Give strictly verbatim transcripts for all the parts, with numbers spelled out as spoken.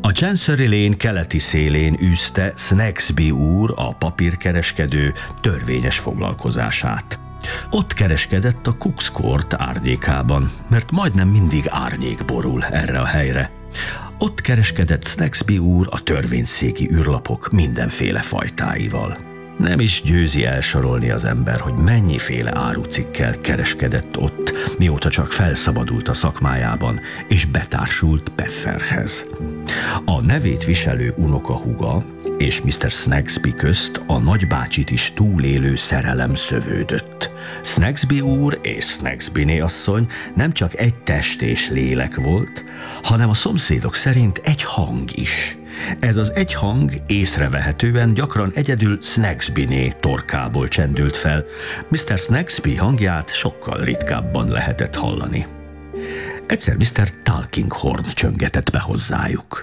A Chancery Lane keleti szélén űzte Snagsby úr, a papírkereskedő törvényes foglalkozását. Ott kereskedett a Cook's Court árnyékában, mert majdnem mindig árnyék borul erre a helyre. Ott kereskedett Snagsby úr a törvényszéki űrlapok mindenféle fajtáival. Nem is győzi elsorolni az ember, hogy mennyiféle árucikkel kereskedett ott, mióta csak felszabadult a szakmájában, és betársult Pefferhez. A nevét viselő unokahúga és miszter Snagsby közt a nagybácsit is túlélő szerelem szövődött. Snagsby úr és Snagsbyné asszony nem csak egy test és lélek volt, hanem a szomszédok szerint egy hang is. Ez az egy hang észrevehetően gyakran egyedül Snagsbyné torkából csendült fel. miszter Snagsby hangját sokkal ritkábban lehetett hallani. Egyszer miszter Tulkinghorn csöngetett be hozzájuk.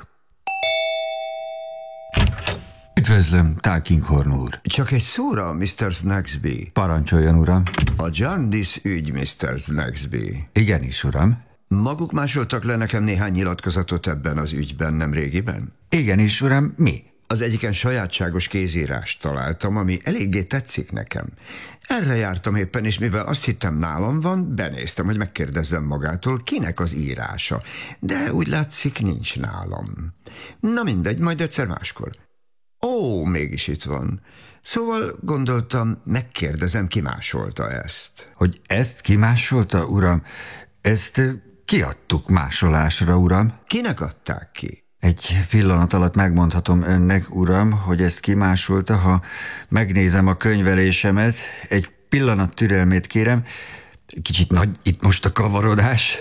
Üdvözlöm, Tulkinghorn úr. Csak egy szóra, miszter Snagsby. Parancsoljon, uram. A Jarndyce ügy, miszter Snagsby. Igenis, uram. Maguk másoltak le nekem néhány nyilatkozatot ebben az ügyben nem régiben? Igenis, uram, mi? Az egyiken sajátságos kézírást találtam, ami eléggé tetszik nekem. Erre jártam éppen, és mivel azt hittem nálam van, benéztem, hogy megkérdezzem magától, kinek az írása. De úgy látszik, nincs nálam. Na mindegy, majd egyszer máskor. Ó, mégis itt van. Szóval gondoltam, megkérdezem, ki másolta ezt. Hogy ezt kimásolta, uram? Ezt kiadtuk másolásra, uram. Kinek adták ki? Egy pillanat alatt megmondhatom önnek, uram, hogy ezt kimásolta, ha megnézem a könyvelésemet. Egy pillanat türelmét kérem. Kicsit nagy itt most a kavarodás.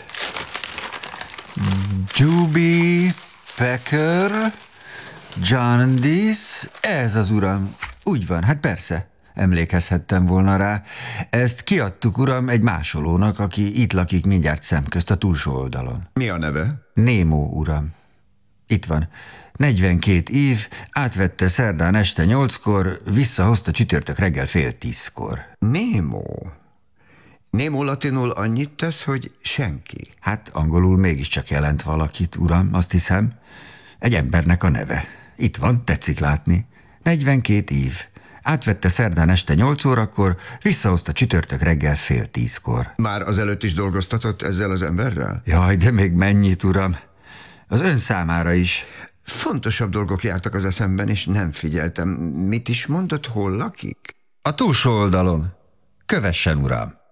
Juby Packer, Jarndyce, ez az, uram. Úgy van, hát persze. Emlékezhettem volna rá. Ezt kiadtuk, uram, egy másolónak, aki itt lakik mindjárt szemközt a túlsó oldalon. Mi a neve? Nemo, uram. Itt van. negyvenkét év, átvette szerdán este nyolckor, visszahozta csütörtök reggel fél tízkor. Nemo. Nemo latinul annyit tesz, hogy senki. Hát angolul mégiscsak jelent valakit, uram, azt hiszem. Egy embernek a neve. Itt van, tetszik látni. negyvenkét év. Átvette szerdán este nyolc órakor, visszahozta csütörtök reggel fél tízkor. Már azelőtt is dolgoztatott ezzel az emberrel? Jaj, de még mennyit, uram. Az ön számára is. Fontosabb dolgok jártak az eszemben, és nem figyeltem. Mit is mondott, hol lakik? A túlsó oldalon. Kövessen, uram.